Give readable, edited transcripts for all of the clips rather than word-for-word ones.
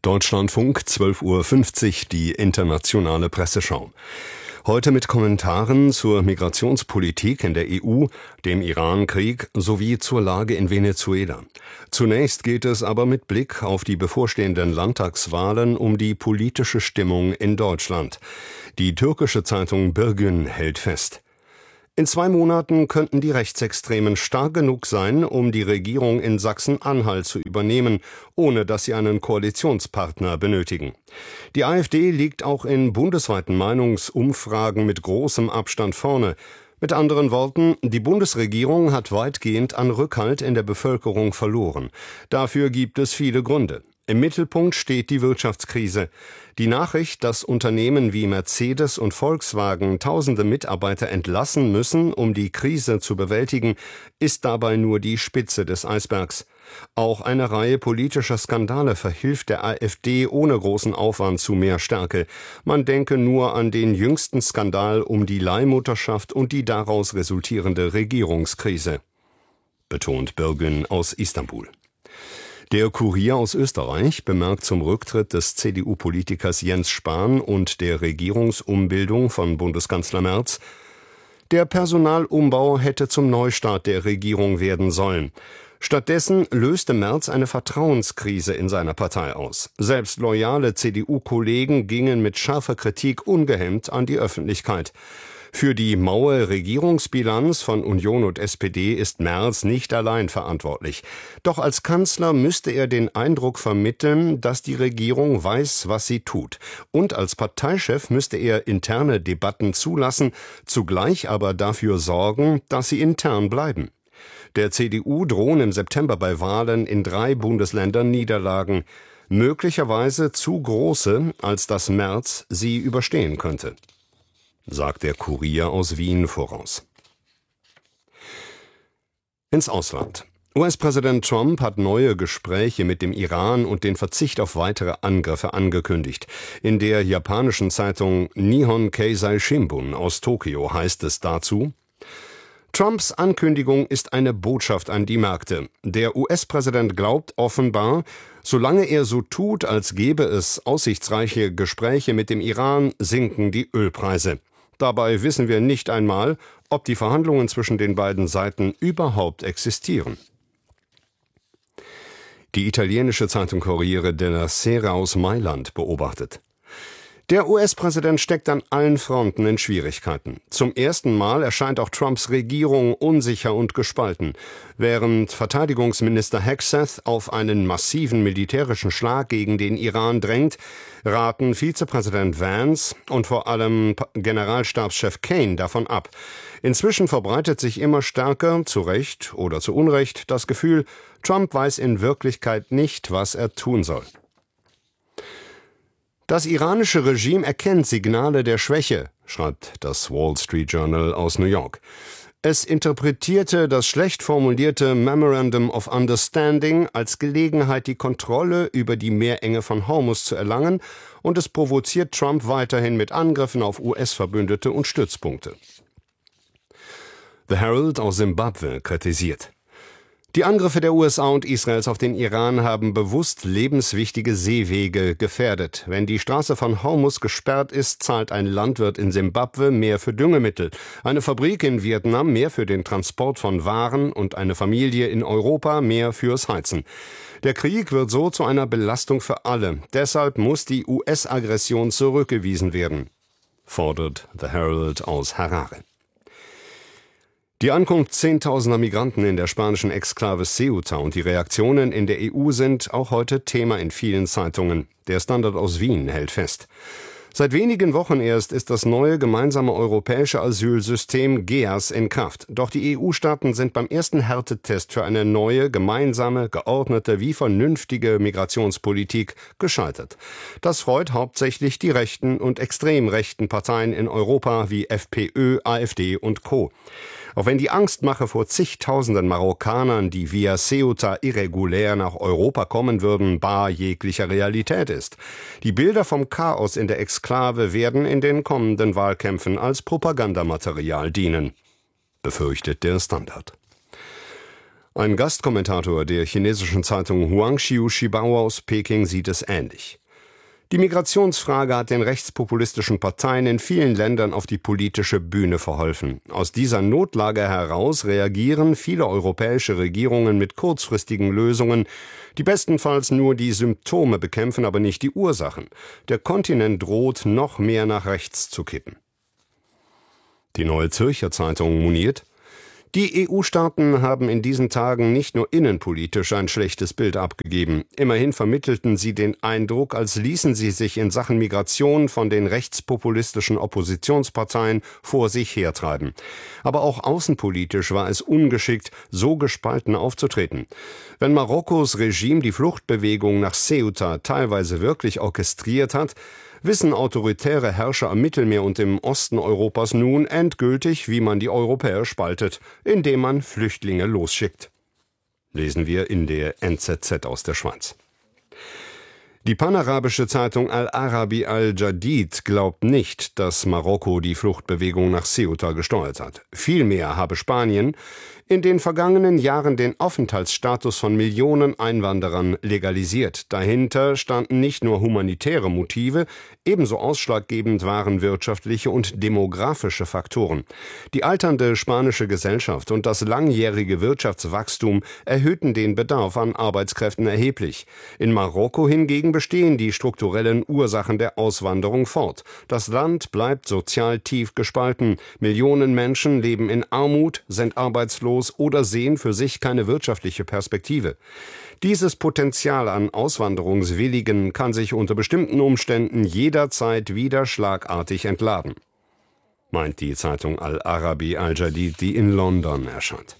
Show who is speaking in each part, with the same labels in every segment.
Speaker 1: Deutschlandfunk, 12:50 Uhr, die internationale Presseschau. Heute mit Kommentaren zur Migrationspolitik in der EU, dem Iran-Krieg sowie zur Lage in Venezuela. Zunächst geht es aber mit Blick auf die bevorstehenden Landtagswahlen um die politische Stimmung in Deutschland. Die türkische Zeitung Birgün hält fest: In 2 Monaten könnten die Rechtsextremen stark genug sein, um die Regierung in Sachsen-Anhalt zu übernehmen, ohne dass sie einen Koalitionspartner benötigen. Die AfD liegt auch in bundesweiten Meinungsumfragen mit großem Abstand vorne. Mit anderen Worten, die Bundesregierung hat weitgehend an Rückhalt in der Bevölkerung verloren. Dafür gibt es viele Gründe. Im Mittelpunkt steht die Wirtschaftskrise. Die Nachricht, dass Unternehmen wie Mercedes und Volkswagen tausende Mitarbeiter entlassen müssen, um die Krise zu bewältigen, ist dabei nur die Spitze des Eisbergs. Auch eine Reihe politischer Skandale verhilft der AfD ohne großen Aufwand zu mehr Stärke. Man denke nur an den jüngsten Skandal um die Leihmutterschaft und die daraus resultierende Regierungskrise, betont Birgün aus Istanbul. Der Kurier aus Österreich bemerkt zum Rücktritt des CDU-Politikers Jens Spahn und der Regierungsumbildung von Bundeskanzler Merz: Der Personalumbau hätte zum Neustart der Regierung werden sollen. Stattdessen löste Merz eine Vertrauenskrise in seiner Partei aus. Selbst loyale CDU-Kollegen gingen mit scharfer Kritik ungehemmt an die Öffentlichkeit. Für die maue Regierungsbilanz von Union und SPD ist Merz nicht allein verantwortlich. Doch als Kanzler müsste er den Eindruck vermitteln, dass die Regierung weiß, was sie tut. Und als Parteichef müsste er interne Debatten zulassen, zugleich aber dafür sorgen, dass sie intern bleiben. Der CDU drohen im September bei Wahlen in 3 Bundesländern Niederlagen. Möglicherweise zu große, als dass Merz sie überstehen könnte, sagt der Kurier aus Wien voraus. Ins Ausland. US-Präsident Trump hat neue Gespräche mit dem Iran und den Verzicht auf weitere Angriffe angekündigt. In der japanischen Zeitung Nihon Keizai Shimbun aus Tokio heißt es dazu: Trumps Ankündigung ist eine Botschaft an die Märkte. Der US-Präsident glaubt offenbar, solange er so tut, als gäbe es aussichtsreiche Gespräche mit dem Iran, sinken die Ölpreise. Dabei wissen wir nicht einmal, ob die Verhandlungen zwischen den beiden Seiten überhaupt existieren. Die italienische Zeitung Corriere della Sera aus Mailand beobachtet: Der US-Präsident steckt an allen Fronten in Schwierigkeiten. Zum ersten Mal erscheint auch Trumps Regierung unsicher und gespalten. Während Verteidigungsminister Hegseth auf einen massiven militärischen Schlag gegen den Iran drängt, raten Vizepräsident Vance und vor allem Generalstabschef Kane davon ab. Inzwischen verbreitet sich immer stärker, zu Recht oder zu Unrecht, das Gefühl, Trump weiß in Wirklichkeit nicht, was er tun soll. Das iranische Regime erkennt Signale der Schwäche, schreibt das Wall Street Journal aus New York. Es interpretierte das schlecht formulierte Memorandum of Understanding als Gelegenheit, die Kontrolle über die Meerenge von Hormuz zu erlangen, und es provoziert Trump weiterhin mit Angriffen auf US-Verbündete und Stützpunkte. The Herald aus Simbabwe kritisiert: Die Angriffe der USA und Israels auf den Iran haben bewusst lebenswichtige Seewege gefährdet. Wenn die Straße von Hormuz gesperrt ist, zahlt ein Landwirt in Simbabwe mehr für Düngemittel, eine Fabrik in Vietnam mehr für den Transport von Waren und eine Familie in Europa mehr fürs Heizen. Der Krieg wird so zu einer Belastung für alle. Deshalb muss die US-Aggression zurückgewiesen werden, fordert The Herald aus Harare. Die Ankunft zehntausender Migranten in der spanischen Exklave Ceuta und die Reaktionen in der EU sind auch heute Thema in vielen Zeitungen. Der Standard aus Wien hält fest: Seit wenigen Wochen erst ist das neue gemeinsame europäische Asylsystem GEAS in Kraft. Doch die EU-Staaten sind beim ersten Härtetest für eine neue, gemeinsame, geordnete wie vernünftige Migrationspolitik gescheitert. Das freut hauptsächlich die rechten und extrem rechten Parteien in Europa wie FPÖ, AfD und Co. Auch wenn die Angstmache vor zigtausenden Marokkanern, die via Ceuta irregulär nach Europa kommen würden, bar jeglicher Realität ist. Die Bilder vom Chaos in der Exklave werden in den kommenden Wahlkämpfen als Propagandamaterial dienen, befürchtet der Standard. Ein Gastkommentator der chinesischen Zeitung Huangxiu Shibao aus Peking sieht es ähnlich. Die Migrationsfrage hat den rechtspopulistischen Parteien in vielen Ländern auf die politische Bühne verholfen. Aus dieser Notlage heraus reagieren viele europäische Regierungen mit kurzfristigen Lösungen, die bestenfalls nur die Symptome bekämpfen, aber nicht die Ursachen. Der Kontinent droht, noch mehr nach rechts zu kippen. Die Neue Zürcher Zeitung moniert: Die EU-Staaten haben in diesen Tagen nicht nur innenpolitisch ein schlechtes Bild abgegeben. Immerhin vermittelten sie den Eindruck, als ließen sie sich in Sachen Migration von den rechtspopulistischen Oppositionsparteien vor sich hertreiben. Aber auch außenpolitisch war es ungeschickt, so gespalten aufzutreten. Wenn Marokkos Regime die Fluchtbewegung nach Ceuta teilweise wirklich orchestriert hat, wissen autoritäre Herrscher am Mittelmeer und im Osten Europas nun endgültig, wie man die Europäer spaltet, indem man Flüchtlinge losschickt. Lesen wir in der NZZ aus der Schweiz. Die panarabische Zeitung Al-Arabi Al-Jadid glaubt nicht, dass Marokko die Fluchtbewegung nach Ceuta gesteuert hat. Vielmehr habe Spanien in den vergangenen Jahren den Aufenthaltsstatus von Millionen Einwanderern legalisiert. Dahinter standen nicht nur humanitäre Motive, ebenso ausschlaggebend waren wirtschaftliche und demografische Faktoren. Die alternde spanische Gesellschaft und das langjährige Wirtschaftswachstum erhöhten den Bedarf an Arbeitskräften erheblich. In Marokko hingegen bestehen die strukturellen Ursachen der Auswanderung fort. Das Land bleibt sozial tief gespalten. Millionen Menschen leben in Armut, sind arbeitslos oder sehen für sich keine wirtschaftliche Perspektive. Dieses Potenzial an Auswanderungswilligen kann sich unter bestimmten Umständen jederzeit wieder schlagartig entladen, meint die Zeitung Al-Arabi Al-Jadid, die in London erscheint.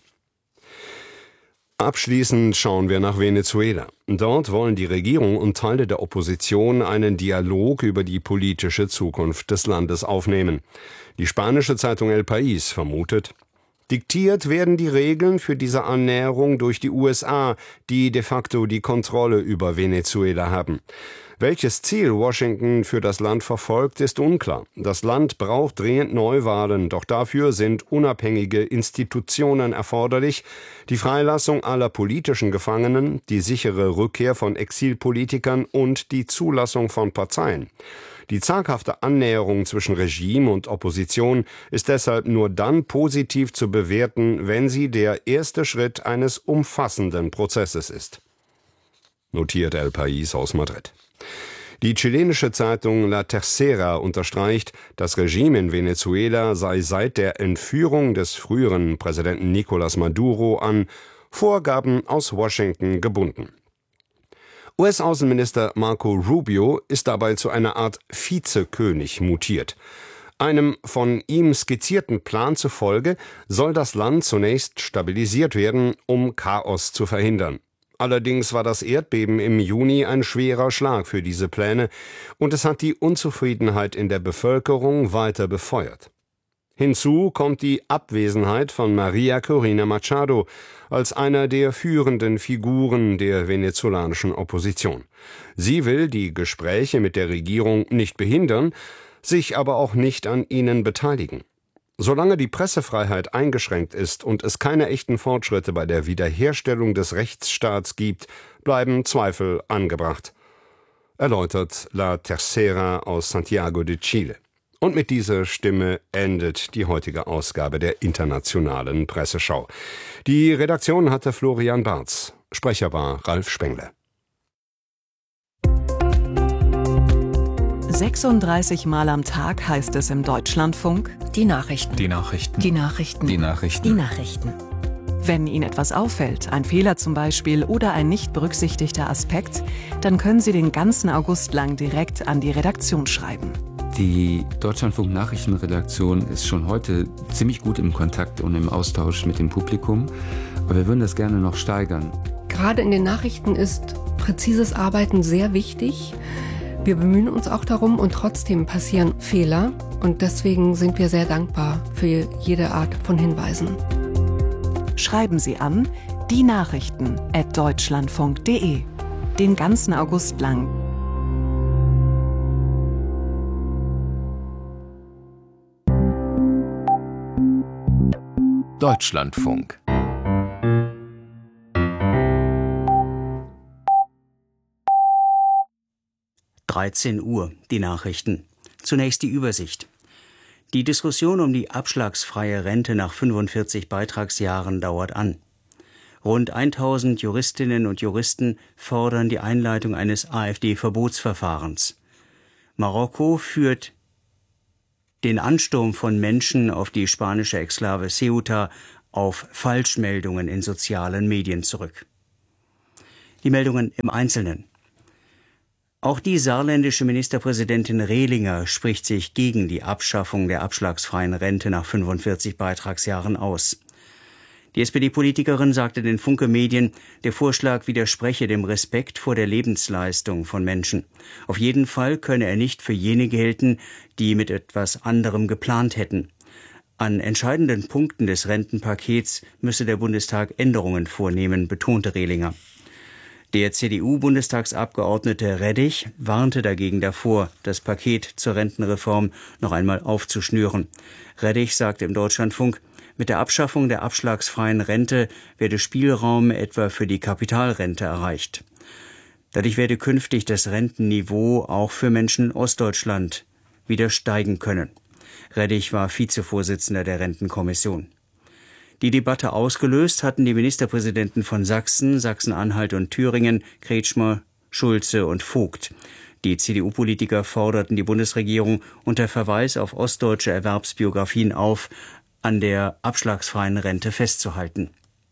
Speaker 1: Abschließend schauen wir nach Venezuela. Dort wollen die Regierung und Teile der Opposition einen Dialog über die politische Zukunft des Landes aufnehmen. Die spanische Zeitung El País vermutet: Diktiert werden die Regeln für diese Annäherung durch die USA, die de facto die Kontrolle über Venezuela haben. Welches Ziel Washington für das Land verfolgt, ist unklar. Das Land braucht dringend Neuwahlen, doch dafür sind unabhängige Institutionen erforderlich, die Freilassung aller politischen Gefangenen, die sichere Rückkehr von Exilpolitikern und die Zulassung von Parteien. Die zaghafte Annäherung zwischen Regime und Opposition ist deshalb nur dann positiv zu bewerten, wenn sie der erste Schritt eines umfassenden Prozesses ist, notiert El País aus Madrid. Die chilenische Zeitung La Tercera unterstreicht, das Regime in Venezuela sei seit der Entführung des früheren Präsidenten Nicolás Maduro an Vorgaben aus Washington gebunden. US-Außenminister Marco Rubio ist dabei zu einer Art Vizekönig mutiert. Einem von ihm skizzierten Plan zufolge soll das Land zunächst stabilisiert werden, um Chaos zu verhindern. Allerdings war das Erdbeben im Juni ein schwerer Schlag für diese Pläne und es hat die Unzufriedenheit in der Bevölkerung weiter befeuert. Hinzu kommt die Abwesenheit von Maria Corina Machado als einer der führenden Figuren der venezolanischen Opposition. Sie will die Gespräche mit der Regierung nicht behindern, sich aber auch nicht an ihnen beteiligen. Solange die Pressefreiheit eingeschränkt ist und es keine echten Fortschritte bei der Wiederherstellung des Rechtsstaats gibt, bleiben Zweifel angebracht, erläutert La Tercera aus Santiago de Chile. Und mit dieser Stimme endet die heutige Ausgabe der Internationalen Presseschau. Die Redaktion hatte Florian Barz. Sprecher war Ralf Spengler.
Speaker 2: 36 Mal am Tag heißt es im Deutschlandfunk:
Speaker 3: Die Nachrichten.
Speaker 4: Die Nachrichten.
Speaker 3: Die Nachrichten.
Speaker 4: Die Nachrichten.
Speaker 3: Die Nachrichten.
Speaker 2: Wenn Ihnen etwas auffällt, ein Fehler zum Beispiel oder ein nicht berücksichtigter Aspekt, dann können Sie den ganzen August lang direkt an die Redaktion schreiben.
Speaker 4: Die Deutschlandfunk-Nachrichtenredaktion ist schon heute ziemlich gut im Kontakt und im Austausch mit dem Publikum, aber wir würden das gerne noch steigern.
Speaker 3: Gerade in den Nachrichten ist präzises Arbeiten sehr wichtig. Wir bemühen uns auch darum und trotzdem passieren Fehler und deswegen sind wir sehr dankbar für jede Art von Hinweisen.
Speaker 2: Schreiben Sie an dienachrichten@deutschlandfunk.de. Den ganzen August lang.
Speaker 5: Deutschlandfunk 13 Uhr, die Nachrichten. Zunächst die Übersicht. Die Diskussion um die abschlagsfreie Rente nach 45 Beitragsjahren dauert an. Rund 1000 Juristinnen und Juristen fordern die Einleitung eines AfD-Verbotsverfahrens. Marokko führt den Ansturm von Menschen auf die spanische Exklave Ceuta auf Falschmeldungen in sozialen Medien zurück. Die Meldungen im Einzelnen. Auch die saarländische Ministerpräsidentin Rehlinger spricht sich gegen die Abschaffung der abschlagsfreien Rente nach 45 Beitragsjahren aus. Die SPD-Politikerin sagte den Funke Medien, der Vorschlag widerspreche dem Respekt vor der Lebensleistung von Menschen. Auf jeden Fall könne er nicht für jene gelten, die mit etwas anderem geplant hätten. An entscheidenden Punkten des Rentenpakets müsse der Bundestag Änderungen vornehmen, betonte Rehlinger. Der CDU-Bundestagsabgeordnete Reddich warnte dagegen davor, das Paket zur Rentenreform noch einmal aufzuschnüren. Reddich sagte im Deutschlandfunk, mit der Abschaffung der abschlagsfreien Rente werde Spielraum etwa für die Kapitalrente erreicht. Dadurch werde künftig das Rentenniveau auch für Menschen in Ostdeutschland wieder steigen können. Reddich war Vizevorsitzender der Rentenkommission. Die Debatte ausgelöst hatten die Ministerpräsidenten von Sachsen, Sachsen-Anhalt und Thüringen, Kretschmer, Schulze und Vogt. Die CDU-Politiker forderten die Bundesregierung unter Verweis auf ostdeutsche Erwerbsbiografien auf, an der abschlagsfreien Rente festzuhalten.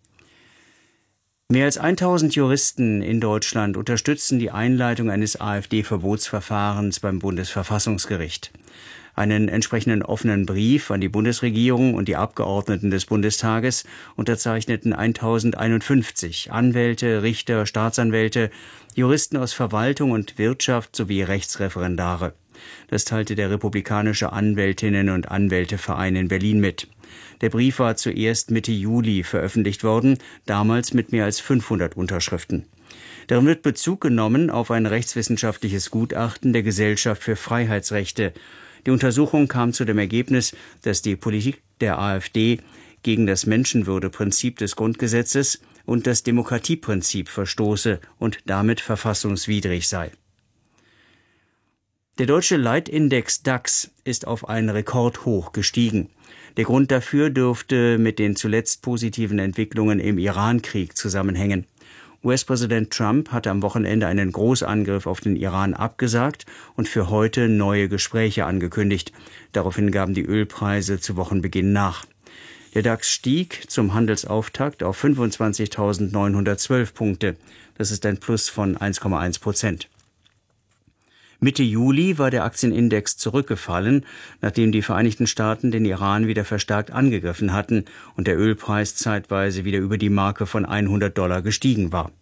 Speaker 5: Mehr als 1000 Juristen in Deutschland unterstützen die Einleitung eines AfD-Verbotsverfahrens beim Bundesverfassungsgericht. Einen entsprechenden offenen Brief an die Bundesregierung und die Abgeordneten des Bundestages unterzeichneten 1051 Anwälte, Richter, Staatsanwälte, Juristen aus Verwaltung und Wirtschaft sowie Rechtsreferendare. Das teilte der Republikanische Anwältinnen- und Anwälteverein in Berlin mit. Der Brief war zuerst Mitte Juli veröffentlicht worden, damals mit mehr als 500 Unterschriften. Darin wird Bezug genommen auf ein rechtswissenschaftliches Gutachten der Gesellschaft für Freiheitsrechte. Die Untersuchung kam zu dem Ergebnis, dass die Politik der AfD gegen das Menschenwürdeprinzip des Grundgesetzes und das Demokratieprinzip verstoße und damit verfassungswidrig sei. Der deutsche Leitindex DAX ist auf ein Rekordhoch gestiegen. Der Grund dafür dürfte mit den zuletzt positiven Entwicklungen im Iran-Krieg zusammenhängen. US-Präsident Trump hatte am Wochenende einen Großangriff auf den Iran abgesagt und für heute neue Gespräche angekündigt. Daraufhin gaben die Ölpreise zu Wochenbeginn nach. Der DAX stieg zum Handelsauftakt auf 25.912 Punkte. Das ist ein Plus von 1,1%. Mitte Juli war der Aktienindex zurückgefallen, nachdem die Vereinigten Staaten den Iran wieder verstärkt angegriffen hatten und der Ölpreis zeitweise wieder über die Marke von $100 gestiegen war.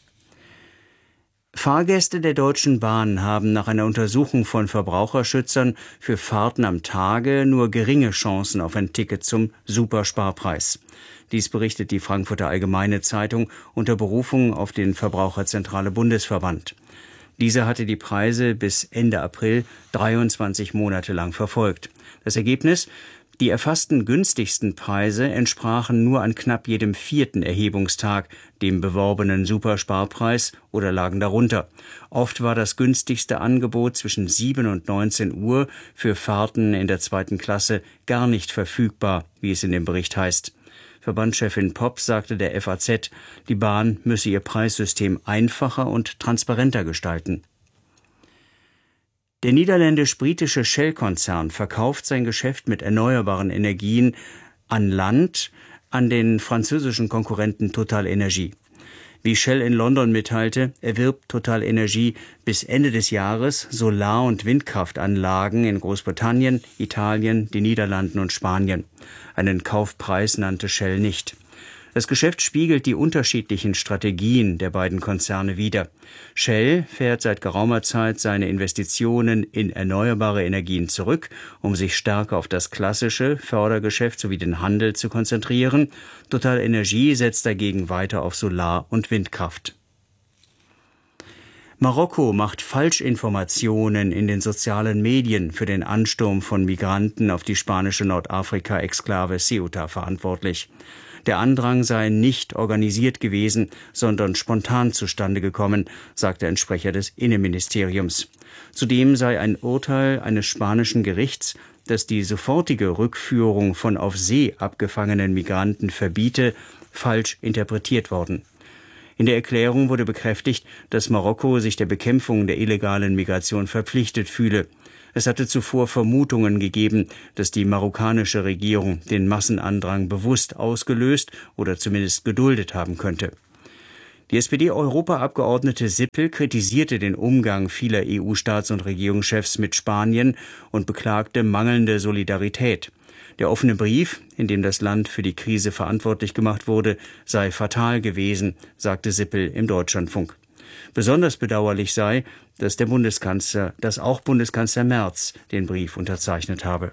Speaker 5: Fahrgäste der Deutschen Bahn haben nach einer Untersuchung von Verbraucherschützern für Fahrten am Tage nur geringe Chancen auf ein Ticket zum Supersparpreis. Dies berichtet die Frankfurter Allgemeine Zeitung unter Berufung auf den Verbraucherzentrale Bundesverband. Dieser hatte die Preise bis Ende April 23 Monate lang verfolgt. Das Ergebnis? Die erfassten günstigsten Preise entsprachen nur an knapp jedem 4. Erhebungstag dem beworbenen Supersparpreis oder lagen darunter. Oft war das günstigste Angebot zwischen 7 und 19 Uhr für Fahrten in der 2. Klasse gar nicht verfügbar, wie es in dem Bericht heißt. Verbandschefin Popp sagte der FAZ, die Bahn müsse ihr Preissystem einfacher und transparenter gestalten. Der niederländisch-britische Shell-Konzern verkauft sein Geschäft mit erneuerbaren Energien an Land an den französischen Konkurrenten TotalEnergies. Wie Shell in London mitteilte, erwirbt TotalEnergies bis Ende des Jahres Solar- und Windkraftanlagen in Großbritannien, Italien, den Niederlanden und Spanien. Einen Kaufpreis nannte Shell nicht. Das Geschäft spiegelt die unterschiedlichen Strategien der beiden Konzerne wider. Shell fährt seit geraumer Zeit seine Investitionen in erneuerbare Energien zurück, um sich stärker auf das klassische Fördergeschäft sowie den Handel zu konzentrieren. TotalEnergies setzt dagegen weiter auf Solar- und Windkraft. Marokko macht Falschinformationen in den sozialen Medien für den Ansturm von Migranten auf die spanische Nordafrika-Exklave Ceuta verantwortlich. Der Andrang sei nicht organisiert gewesen, sondern spontan zustande gekommen, sagte ein Sprecher des Innenministeriums. Zudem sei ein Urteil eines spanischen Gerichts, das die sofortige Rückführung von auf See abgefangenen Migranten verbiete, falsch interpretiert worden. In der Erklärung wurde bekräftigt, dass Marokko sich der Bekämpfung der illegalen Migration verpflichtet fühle. Es hatte zuvor Vermutungen gegeben, dass die marokkanische Regierung den Massenandrang bewusst ausgelöst oder zumindest geduldet haben könnte. Die SPD-Europaabgeordnete Sippel kritisierte den Umgang vieler EU-Staats- und Regierungschefs mit Spanien und beklagte mangelnde Solidarität. Der offene Brief, in dem das Land für die Krise verantwortlich gemacht wurde, sei fatal gewesen, sagte Sippel im Deutschlandfunk. Besonders bedauerlich sei, dass auch Bundeskanzler Merz den Brief unterzeichnet habe.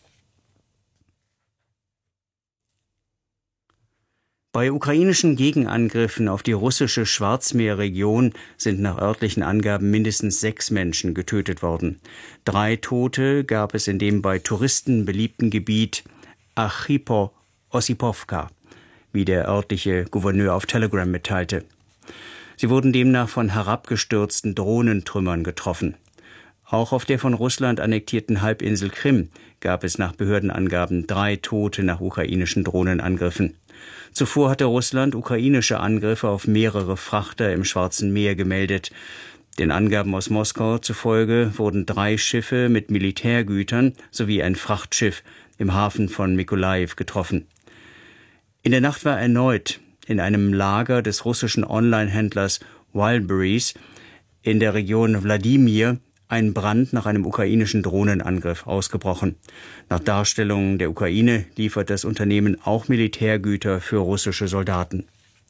Speaker 5: Bei ukrainischen Gegenangriffen auf die russische Schwarzmeerregion sind nach örtlichen Angaben mindestens 6 Menschen getötet worden. 3 Tote gab es in dem bei Touristen beliebten Gebiet Archipo-Ossipowka, wie der örtliche Gouverneur auf Telegram mitteilte. Sie wurden demnach von herabgestürzten Drohnentrümmern getroffen. Auch auf der von Russland annektierten Halbinsel Krim gab es nach Behördenangaben 3 Tote nach ukrainischen Drohnenangriffen. Zuvor hatte Russland ukrainische Angriffe auf mehrere Frachter im Schwarzen Meer gemeldet. Den Angaben aus Moskau zufolge wurden 3 Schiffe mit Militärgütern sowie ein Frachtschiff im Hafen von Mykolajiw getroffen. In der Nacht war erneut in einem Lager des russischen Online-Händlers Wildberries in der Region Wladimir ein Brand nach einem ukrainischen Drohnenangriff ausgebrochen. Nach Darstellungen der Ukraine liefert das Unternehmen auch Militärgüter für russische Soldaten.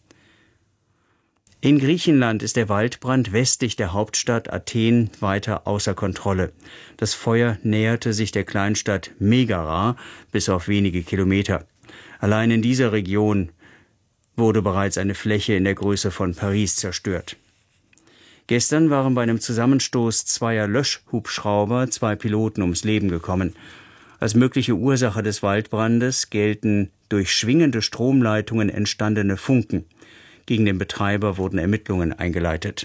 Speaker 5: In Griechenland ist der Waldbrand westlich der Hauptstadt Athen weiter außer Kontrolle. Das Feuer näherte sich der Kleinstadt Megara bis auf wenige Kilometer. Allein in dieser Region wurde bereits eine Fläche in der Größe von Paris zerstört. Gestern waren bei einem Zusammenstoß 2 Löschhubschrauber 2 Piloten ums Leben gekommen. Als mögliche Ursache des Waldbrandes gelten durch schwingende Stromleitungen entstandene Funken. Gegen den Betreiber wurden Ermittlungen eingeleitet.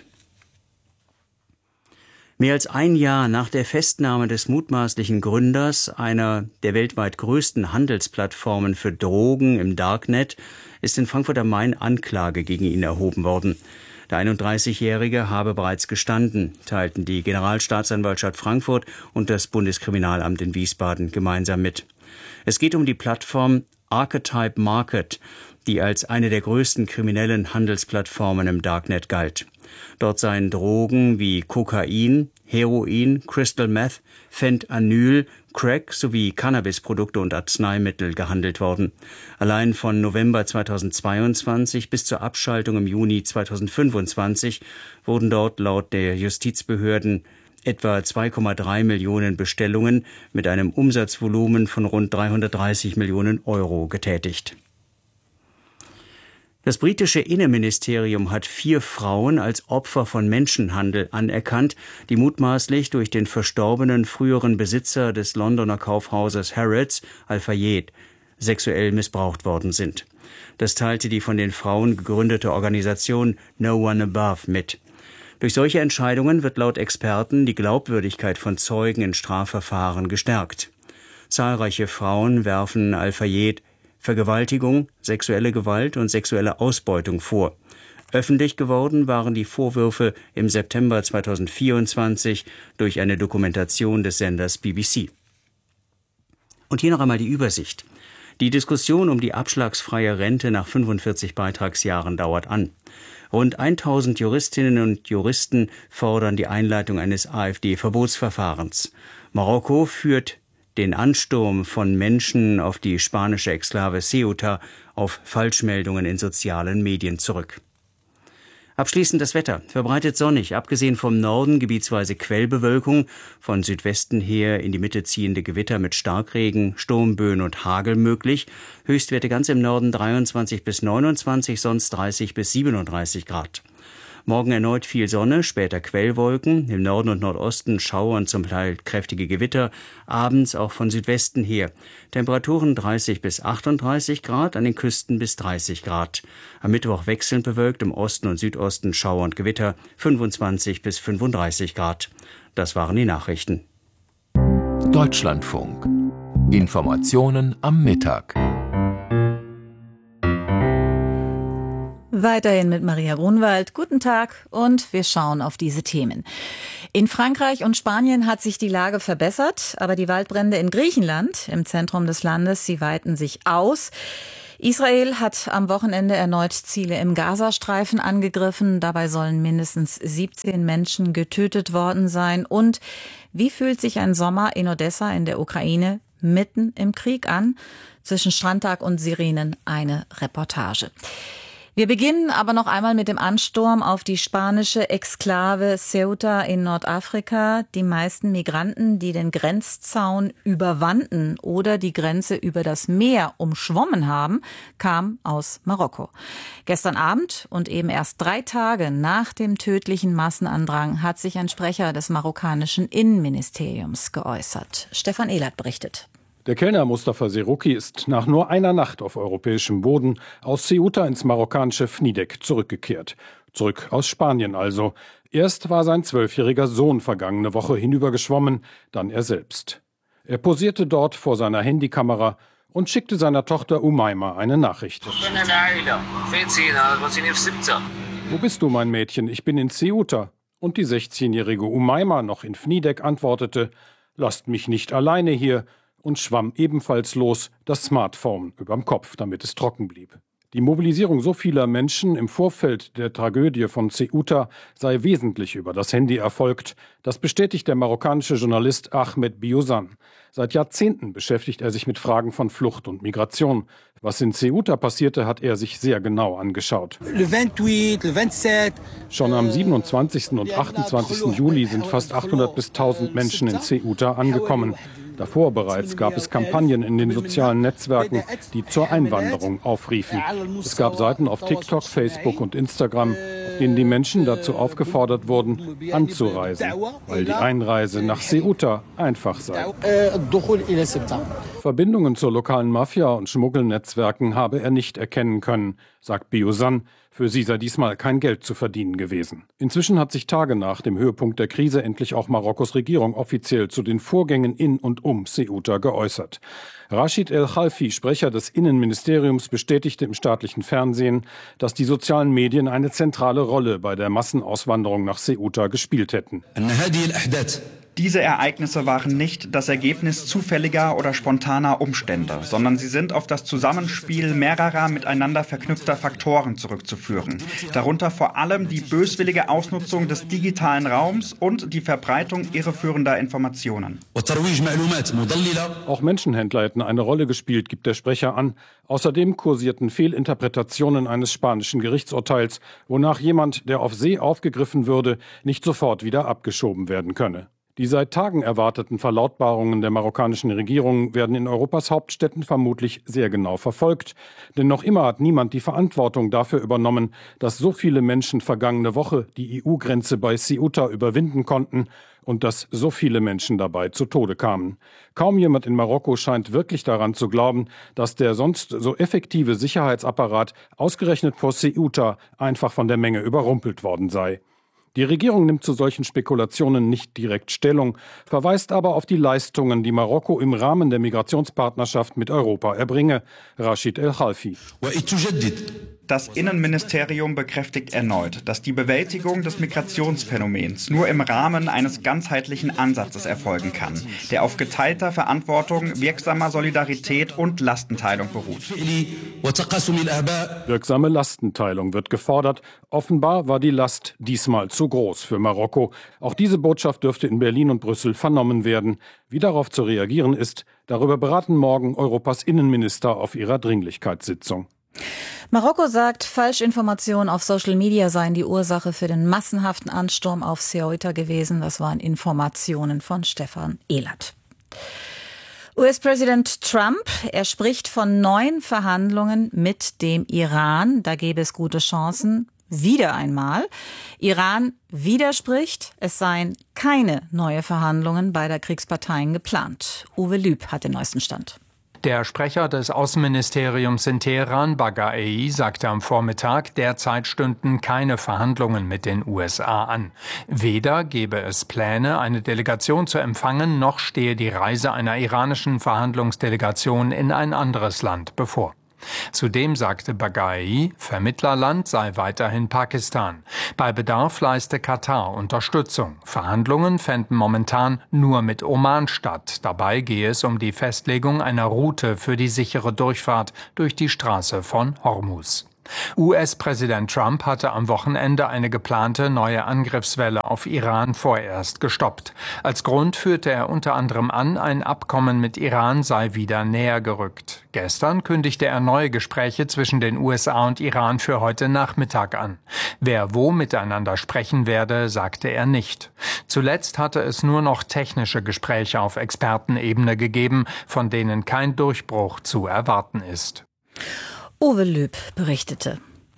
Speaker 5: Mehr als ein Jahr nach der Festnahme des mutmaßlichen Gründers einer der weltweit größten Handelsplattformen für Drogen im Darknet ist in Frankfurt am Main Anklage gegen ihn erhoben worden. Der 31-Jährige habe bereits gestanden, teilten die Generalstaatsanwaltschaft Frankfurt und das Bundeskriminalamt in Wiesbaden gemeinsam mit. Es geht um die Plattform Archetype Market, die als eine der größten kriminellen Handelsplattformen im Darknet galt. Dort seien Drogen wie Kokain, Heroin, Crystal Meth, Fentanyl, Crack sowie Cannabisprodukte und Arzneimittel gehandelt worden. Allein von November 2022 bis zur Abschaltung im Juni 2025 wurden dort laut der Justizbehörden etwa 2,3 Millionen Bestellungen mit einem Umsatzvolumen von rund 330 Millionen Euro getätigt. Das britische Innenministerium hat 4 Frauen als Opfer von Menschenhandel anerkannt, die mutmaßlich durch den verstorbenen früheren Besitzer des Londoner Kaufhauses Harrods, Al-Fayed, sexuell missbraucht worden sind. Das teilte die von den Frauen gegründete Organisation No One Above mit. Durch solche Entscheidungen wird laut Experten die Glaubwürdigkeit von Zeugen in Strafverfahren gestärkt. Zahlreiche Frauen werfen Al-Fayed Vergewaltigung, sexuelle Gewalt und sexuelle Ausbeutung vor. Öffentlich geworden waren die Vorwürfe im September 2024 durch eine Dokumentation des Senders BBC. Und hier noch einmal die Übersicht. Die Diskussion um die abschlagsfreie Rente nach 45 Beitragsjahren dauert an. Rund 1000 Juristinnen und Juristen fordern die Einleitung eines AfD-Verbotsverfahrens. Marokko führt den Ansturm von Menschen auf die spanische Exklave Ceuta auf Falschmeldungen in sozialen Medien zurück. Abschließend das Wetter. Verbreitet sonnig, abgesehen vom Norden gebietsweise Quellbewölkung, von Südwesten her in die Mitte ziehende Gewitter mit Starkregen, Sturmböen und Hagel möglich. Höchstwerte ganz im Norden 23 bis 29, sonst 30 bis 37 Grad. Morgen erneut viel Sonne, später Quellwolken, im Norden und Nordosten Schauer und zum Teil kräftige Gewitter, abends auch von Südwesten her. Temperaturen 30 bis 38 Grad, an den Küsten bis 30 Grad. Am Mittwoch wechselnd bewölkt, im Osten und Südosten Schauer und Gewitter, 25 bis 35 Grad. Das waren die Nachrichten.
Speaker 6: Deutschlandfunk. Informationen am Mittag.
Speaker 7: Weiterhin mit Maria Grunwald. Guten Tag und wir schauen auf diese Themen. In Frankreich und Spanien hat sich die Lage verbessert, aber die Waldbrände in Griechenland, im Zentrum des Landes, sie weiten sich aus. Israel hat am Wochenende erneut Ziele im Gazastreifen angegriffen. Dabei sollen mindestens 17 Menschen getötet worden sein. Und wie fühlt sich ein Sommer in Odessa in der Ukraine mitten im Krieg an? Zwischen Strandtag und Sirenen eine Reportage. Wir beginnen aber noch einmal mit dem Ansturm auf die spanische Exklave Ceuta in Nordafrika. Die meisten Migranten, die den Grenzzaun überwanden oder die Grenze über das Meer umschwommen haben, kamen aus Marokko. Gestern Abend und eben erst 3 Tage nach dem tödlichen Massenandrang hat sich ein Sprecher des marokkanischen Innenministeriums geäußert. Stefan Ehlert berichtet.
Speaker 8: Der Kellner Mustafa Serouki ist nach nur einer Nacht auf europäischem Boden aus Ceuta ins marokkanische Fnidek zurückgekehrt. Zurück aus Spanien also. Erst war sein 12-jähriger Sohn vergangene Woche hinübergeschwommen, dann er selbst. Er posierte dort vor seiner Handykamera und schickte seiner Tochter Umayma eine Nachricht. Wo bist du, mein Mädchen? Ich bin in Ceuta. Und die 16-jährige Umayma, noch in Fnidek, antwortete: Lasst mich nicht alleine hier, und schwamm ebenfalls los, das Smartphone überm Kopf, damit es trocken blieb. Die Mobilisierung so vieler Menschen im Vorfeld der Tragödie von Ceuta sei wesentlich über das Handy erfolgt. Das bestätigt der marokkanische Journalist Ahmed Biozan. Seit Jahrzehnten beschäftigt er sich mit Fragen von Flucht und Migration. Was in Ceuta passierte, hat er sich sehr genau angeschaut. Schon am 27. und 28. Juli sind fast 800 bis 1000 Menschen in Ceuta angekommen. Davor bereits gab es Kampagnen in den sozialen Netzwerken, die zur Einwanderung aufriefen. Es gab Seiten auf TikTok, Facebook und Instagram, auf denen die Menschen dazu aufgefordert wurden, anzureisen, weil die Einreise nach Ceuta einfach sei. Verbindungen zur lokalen Mafia und Schmuggelnetzwerken habe er nicht erkennen können, sagt Biozan. Für sie sei diesmal kein Geld zu verdienen gewesen. Inzwischen hat sich Tage nach dem Höhepunkt der Krise endlich auch Marokkos Regierung offiziell zu den Vorgängen in und um Ceuta geäußert. Rashid El Khalfi, Sprecher des Innenministeriums, bestätigte im staatlichen Fernsehen, dass die sozialen Medien eine zentrale Rolle bei der Massenauswanderung nach Ceuta gespielt hätten.
Speaker 9: Diese Ereignisse waren nicht das Ergebnis zufälliger oder spontaner Umstände, sondern sie sind auf das Zusammenspiel mehrerer miteinander verknüpfter Faktoren zurückzuführen. Darunter vor allem die böswillige Ausnutzung des digitalen Raums und die Verbreitung irreführender Informationen.
Speaker 8: Auch Menschenhändler hätten eine Rolle gespielt, gibt der Sprecher an. Außerdem kursierten Fehlinterpretationen eines spanischen Gerichtsurteils, wonach jemand, der auf See aufgegriffen würde, nicht sofort wieder abgeschoben werden könne. Die seit Tagen erwarteten Verlautbarungen der marokkanischen Regierung werden in Europas Hauptstädten vermutlich sehr genau verfolgt. Denn noch immer hat niemand die Verantwortung dafür übernommen, dass so viele Menschen vergangene Woche die EU-Grenze bei Ceuta überwinden konnten und dass so viele Menschen dabei zu Tode kamen. Kaum jemand in Marokko scheint wirklich daran zu glauben, dass der sonst so effektive Sicherheitsapparat ausgerechnet vor Ceuta einfach von der Menge überrumpelt worden sei. Die Regierung nimmt zu solchen Spekulationen nicht direkt Stellung, verweist aber auf die Leistungen, die Marokko im Rahmen der Migrationspartnerschaft mit Europa erbringe. Rashid El Khalfi.
Speaker 9: Das Innenministerium bekräftigt erneut, dass die Bewältigung des Migrationsphänomens nur im Rahmen eines ganzheitlichen Ansatzes erfolgen kann, der auf geteilter Verantwortung, wirksamer Solidarität und Lastenteilung beruht.
Speaker 8: Wirksame Lastenteilung wird gefordert. Offenbar war die Last diesmal zu groß für Marokko. Auch diese Botschaft dürfte in Berlin und Brüssel vernommen werden. Wie darauf zu reagieren ist, darüber beraten morgen Europas Innenminister auf ihrer Dringlichkeitssitzung.
Speaker 7: Marokko sagt, Falschinformationen auf Social Media seien die Ursache für den massenhaften Ansturm auf Ceuta gewesen. Das waren Informationen von Stefan Ehlert. US-Präsident Trump, er spricht von neuen Verhandlungen mit dem Iran. Da gäbe es gute Chancen. wieder einmal. Iran widerspricht, es seien keine neuen Verhandlungen beider Kriegsparteien geplant. Uwe Lüb hat den neuesten Stand.
Speaker 10: Der Sprecher des Außenministeriums in Teheran, Baghai, sagte am Vormittag, derzeit stünden keine Verhandlungen mit den USA an. Weder gebe es Pläne, eine Delegation zu empfangen, noch stehe die Reise einer iranischen Verhandlungsdelegation in ein anderes Land bevor. Zudem sagte Baghai, Vermittlerland sei weiterhin Pakistan. Bei Bedarf leiste Katar Unterstützung. Verhandlungen fänden momentan nur mit Oman statt. Dabei gehe es um die Festlegung einer Route für die sichere Durchfahrt durch die Straße von Hormuz. US-Präsident Trump hatte am Wochenende eine geplante neue Angriffswelle auf Iran vorerst gestoppt. Als Grund führte er unter anderem an, ein Abkommen mit Iran sei wieder näher gerückt. Gestern kündigte er neue Gespräche zwischen den USA und Iran für heute Nachmittag an. Wer wo miteinander sprechen werde, sagte er nicht. Zuletzt hatte es nur noch technische Gespräche auf Expertenebene gegeben, von denen kein Durchbruch zu erwarten ist.
Speaker 7: Uwe Lüb berichtete.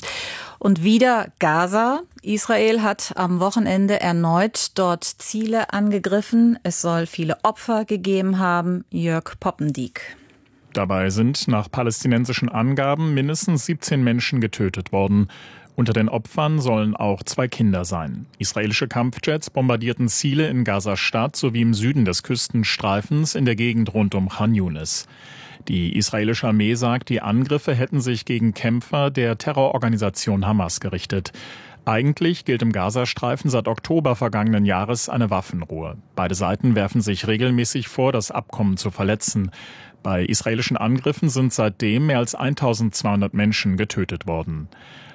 Speaker 7: Und wieder Gaza. Israel hat am Wochenende erneut dort Ziele angegriffen. Es soll viele Opfer gegeben haben. Jörg Poppendiek.
Speaker 11: Dabei sind nach palästinensischen Angaben mindestens 17 Menschen getötet worden. Unter den Opfern sollen auch 2 Kinder sein. Israelische Kampfjets bombardierten Ziele in Gaza-Stadt sowie im Süden des Küstenstreifens in der Gegend rund um Khan Yunis. Die israelische Armee sagt, die Angriffe hätten sich gegen Kämpfer der Terrororganisation Hamas gerichtet. Eigentlich gilt im Gazastreifen seit Oktober vergangenen Jahres eine Waffenruhe. Beide Seiten werfen sich regelmäßig vor, das Abkommen zu verletzen. Bei israelischen Angriffen sind seitdem mehr als 1200 Menschen getötet worden.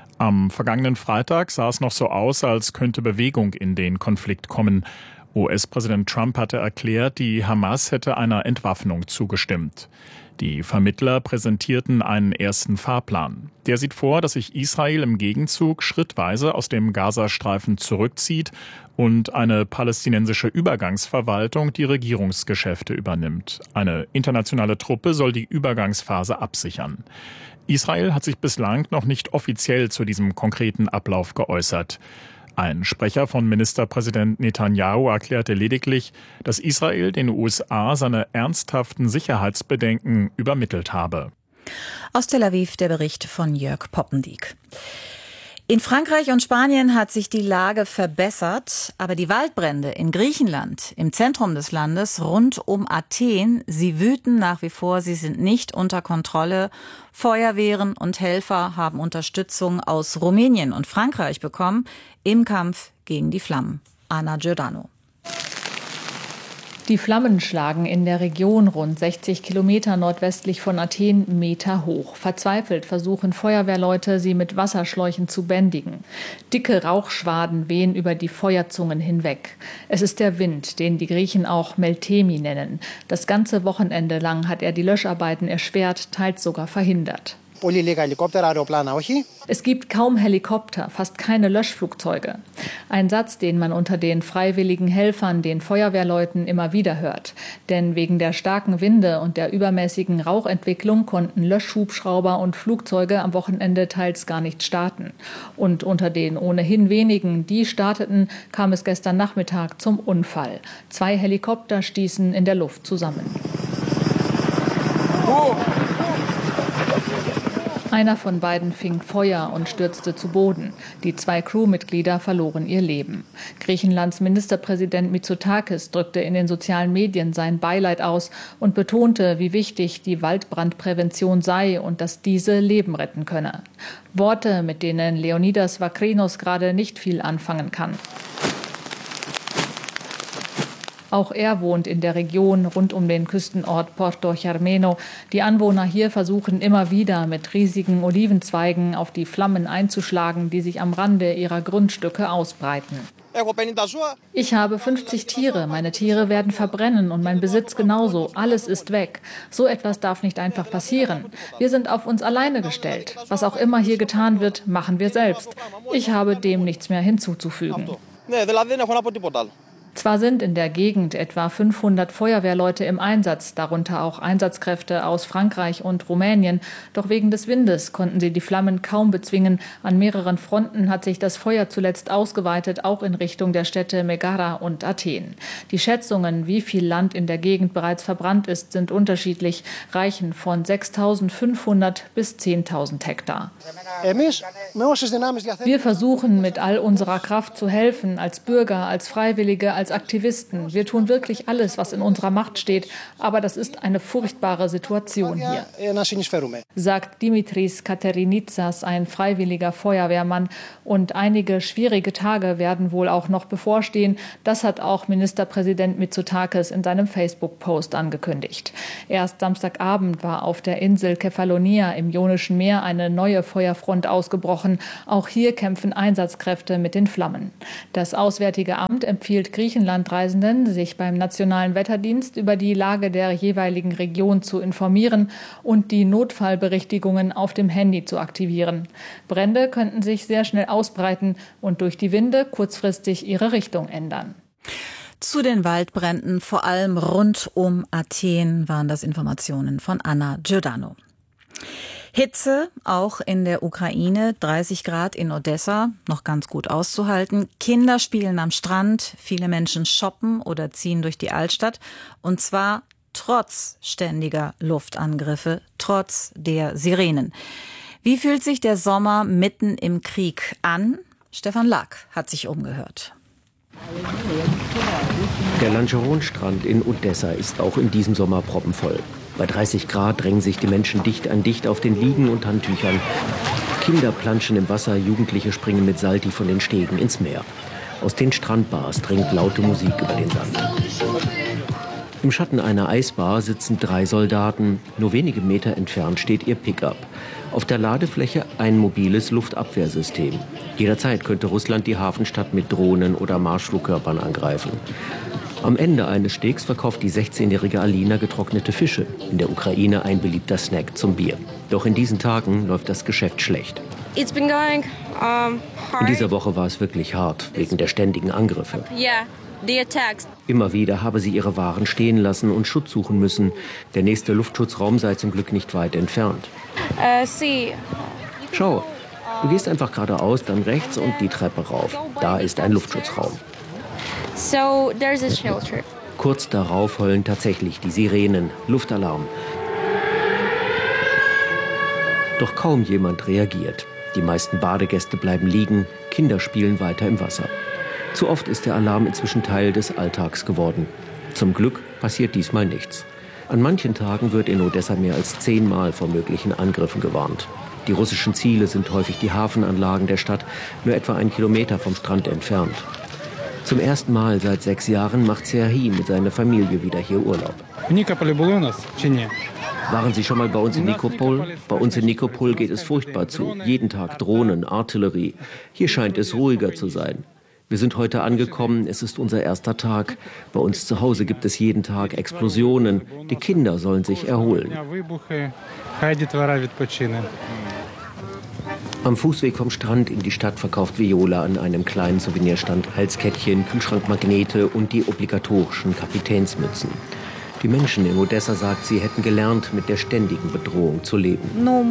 Speaker 11: Am vergangenen Freitag sah es noch so aus, als könnte Bewegung in den Konflikt kommen. US-Präsident Trump hatte erklärt, die Hamas hätte einer Entwaffnung zugestimmt. Die Vermittler präsentierten einen ersten Fahrplan. Der sieht vor, dass sich Israel im Gegenzug schrittweise aus dem Gazastreifen zurückzieht und eine palästinensische Übergangsverwaltung die Regierungsgeschäfte übernimmt. Eine internationale Truppe soll die Übergangsphase absichern. Israel hat sich bislang noch nicht offiziell zu diesem konkreten Ablauf geäußert. Ein Sprecher von Ministerpräsident Netanyahu erklärte lediglich, dass Israel den USA seine ernsthaften Sicherheitsbedenken übermittelt habe.
Speaker 7: Aus Tel Aviv der Bericht von Jörg Poppendiek. In Frankreich und Spanien hat sich die Lage verbessert, aber die Waldbrände in Griechenland, im Zentrum des Landes, rund um Athen, sie wüten nach wie vor, sie sind nicht unter Kontrolle. Feuerwehren und Helfer haben Unterstützung aus Rumänien und Frankreich bekommen im Kampf gegen die Flammen. Anna Giordano.
Speaker 12: Die Flammen schlagen in der Region rund 60 Kilometer nordwestlich von Athen Meter hoch. Verzweifelt versuchen Feuerwehrleute, sie mit Wasserschläuchen zu bändigen. Dicke Rauchschwaden wehen über die Feuerzungen hinweg. Es ist der Wind, den die Griechen auch Meltemi nennen. Das ganze Wochenende lang hat er die Löscharbeiten erschwert, teils sogar verhindert. Es gibt kaum Helikopter, fast keine Löschflugzeuge. Ein Satz, den man unter den freiwilligen Helfern, den Feuerwehrleuten immer wieder hört. Denn wegen der starken Winde und der übermäßigen Rauchentwicklung konnten Löschhubschrauber und Flugzeuge am Wochenende teils gar nicht starten. Und unter den ohnehin wenigen, die starteten, kam es gestern Nachmittag zum Unfall. 2 Helikopter stießen in der Luft zusammen. Einer von beiden fing Feuer und stürzte zu Boden. Die 2 Crewmitglieder verloren ihr Leben. Griechenlands Ministerpräsident Mitsotakis drückte in den sozialen Medien sein Beileid aus und betonte, wie wichtig die Waldbrandprävention sei und dass diese Leben retten könne. Worte, mit denen Leonidas Vakrinos gerade nicht viel anfangen kann. Auch er wohnt in der Region rund um den Küstenort Porto Germeno. Die Anwohner hier versuchen immer wieder mit riesigen Olivenzweigen auf die Flammen einzuschlagen, die sich am Rande ihrer Grundstücke ausbreiten. Ich habe 50 Tiere. Meine Tiere werden verbrennen und mein Besitz genauso. Alles ist weg. So etwas darf nicht einfach passieren. Wir sind auf uns alleine gestellt. Was auch immer hier getan wird, machen wir selbst. Ich habe dem nichts mehr hinzuzufügen. Zwar sind in der Gegend etwa 500 Feuerwehrleute im Einsatz, darunter auch Einsatzkräfte aus Frankreich und Rumänien. Doch wegen des Windes konnten sie die Flammen kaum bezwingen. An mehreren Fronten hat sich das Feuer zuletzt ausgeweitet, auch in Richtung der Städte Megara und Athen. Die Schätzungen, wie viel Land in der Gegend bereits verbrannt ist, sind unterschiedlich, reichen von 6.500 bis 10.000 Hektar. Wir versuchen mit all unserer Kraft zu helfen, als Bürger, als Freiwillige, als Aktivisten. Wir tun wirklich alles, was in unserer Macht steht, aber das ist eine furchtbare Situation hier, sagt Dimitris Katerinitsas, ein freiwilliger Feuerwehrmann. Und einige schwierige Tage werden wohl auch noch bevorstehen. Das hat auch Ministerpräsident Mitsotakis in seinem Facebook-Post angekündigt. Erst Samstagabend war auf der Insel Kefalonia im Ionischen Meer eine neue Feuerfront ausgebrochen. Auch hier kämpfen Einsatzkräfte mit den Flammen. Das Auswärtige Amt empfiehlt Griechenland-Reisenden, sich beim Nationalen Wetterdienst über die Lage der jeweiligen Region zu informieren und die Notfallberichtigungen auf dem Handy zu aktivieren. Brände könnten sich sehr schnell ausbreiten und durch die Winde kurzfristig ihre Richtung ändern.
Speaker 7: Zu den Waldbränden, vor allem rund um Athen, waren das Informationen von Anna Giordano. Hitze, auch in der Ukraine, 30 Grad in Odessa, noch ganz gut auszuhalten. Kinder spielen am Strand, viele Menschen shoppen oder ziehen durch die Altstadt. Und zwar trotz ständiger Luftangriffe, trotz der Sirenen. Wie fühlt sich der Sommer mitten im Krieg an? Stefan Lack hat sich umgehört.
Speaker 13: Der Langeron-Strand in Odessa ist auch in diesem Sommer proppenvoll. Bei 30 Grad drängen sich die Menschen dicht an dicht auf den Liegen und Handtüchern. Kinder planschen im Wasser, Jugendliche springen mit Salti von den Stegen ins Meer. Aus den Strandbars dringt laute Musik über den Sand. Im Schatten einer Eisbar sitzen 3 Soldaten. Nur wenige Meter entfernt steht ihr Pickup. Auf der Ladefläche ein mobiles Luftabwehrsystem. Jederzeit könnte Russland die Hafenstadt mit Drohnen oder Marschflugkörpern angreifen. Am Ende eines Stegs verkauft die 16-jährige Alina getrocknete Fische. In der Ukraine ein beliebter Snack zum Bier. Doch in diesen Tagen läuft das Geschäft schlecht. In dieser Woche war es wirklich hart, wegen der ständigen Angriffe. Immer wieder habe sie ihre Waren stehen lassen und Schutz suchen müssen. Der nächste Luftschutzraum sei zum Glück nicht weit entfernt. Schau, du gehst einfach geradeaus, dann rechts und die Treppe rauf. Da ist ein Luftschutzraum. Kurz darauf heulen tatsächlich die Sirenen. Luftalarm. Doch kaum jemand reagiert. Die meisten Badegäste bleiben liegen, Kinder spielen weiter im Wasser. Zu oft ist der Alarm inzwischen Teil des Alltags geworden. Zum Glück passiert diesmal nichts. An manchen Tagen wird in Odessa mehr als 10-mal vor möglichen Angriffen gewarnt. Die russischen Ziele sind häufig die Hafenanlagen der Stadt, nur etwa 1 Kilometer vom Strand entfernt. Zum ersten Mal seit 6 Jahren macht Serhii mit seiner Familie wieder hier Urlaub. Waren Sie schon mal bei uns in Nikopol? Bei uns in Nikopol geht es furchtbar zu. Jeden Tag Drohnen, Artillerie. Hier scheint es ruhiger zu sein. Wir sind heute angekommen, es ist unser erster Tag. Bei uns zu Hause gibt es jeden Tag Explosionen. Die Kinder sollen sich erholen. Am Fußweg vom Strand in die Stadt verkauft Viola an einem kleinen Souvenirstand Halskettchen, Kühlschrankmagnete und die obligatorischen Kapitänsmützen. Die Menschen in Odessa, sagt sie, hätten gelernt, mit der ständigen Bedrohung zu leben.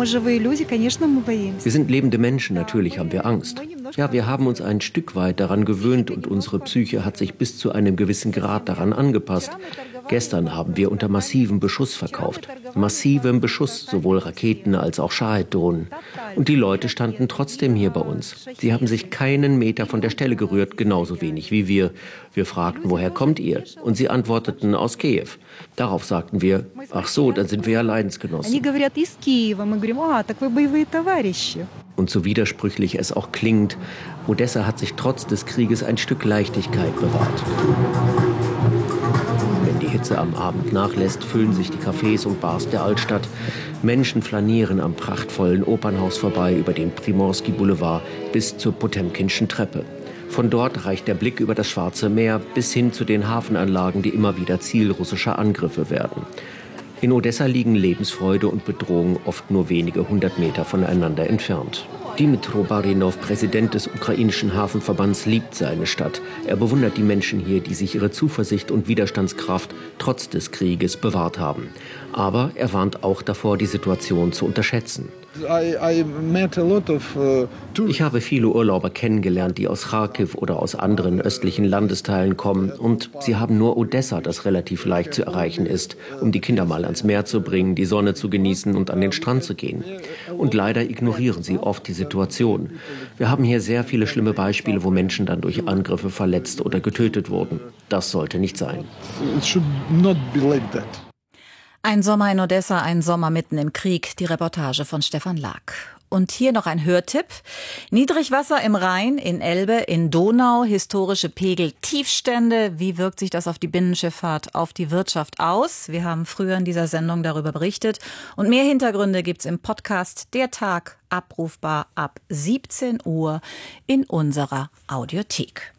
Speaker 13: Wir sind lebende Menschen, natürlich haben wir Angst. Ja, wir haben uns ein Stück weit daran gewöhnt und unsere Psyche hat sich bis zu einem gewissen Grad daran angepasst. Gestern haben wir unter massivem Beschuss verkauft. Massivem Beschuss, sowohl Raketen als auch Schahid-Drohnen. Und die Leute standen trotzdem hier bei uns. Sie haben sich keinen Meter von der Stelle gerührt, genauso wenig wie wir. Wir fragten, woher kommt ihr? Und sie antworteten, aus Kiew. Darauf sagten wir, ach so, dann sind wir ja Leidensgenossen. Und so widersprüchlich es auch klingt, Odessa hat sich trotz des Krieges ein Stück Leichtigkeit bewahrt. Wenn die Hitze am Abend nachlässt, füllen sich die Cafés und Bars der Altstadt. Menschen flanieren am prachtvollen Opernhaus vorbei über den Primorski Boulevard bis zur Potemkinschen Treppe. Von dort reicht der Blick über das Schwarze Meer bis hin zu den Hafenanlagen, die immer wieder Ziel russischer Angriffe werden. In Odessa liegen Lebensfreude und Bedrohung oft nur wenige 100 Meter voneinander entfernt. Dmytro Barinov, Präsident des ukrainischen Hafenverbands, liebt seine Stadt. Er bewundert die Menschen hier, die sich ihre Zuversicht und Widerstandskraft trotz des Krieges bewahrt haben. Aber er warnt auch davor, die Situation zu unterschätzen. Ich habe viele Urlauber kennengelernt, die aus Charkiw oder aus anderen östlichen Landesteilen kommen. Und sie haben nur Odessa, das relativ leicht zu erreichen ist, um die Kinder mal ans Meer zu bringen, die Sonne zu genießen und an den Strand zu gehen. Und leider ignorieren sie oft die Situation. Wir haben hier sehr viele schlimme Beispiele, wo Menschen dann durch Angriffe verletzt oder getötet wurden. Das sollte nicht sein.
Speaker 7: Ein Sommer in Odessa, ein Sommer mitten im Krieg. Die Reportage von Stefan Lag. Und hier noch ein Hörtipp. Niedrigwasser im Rhein, in Elbe, in Donau, historische Pegel, Tiefstände. Wie wirkt sich das auf die Binnenschifffahrt, auf die Wirtschaft aus? Wir haben früher in dieser Sendung darüber berichtet. Und mehr Hintergründe gibt's im Podcast Der Tag, abrufbar ab 17 Uhr in unserer Audiothek.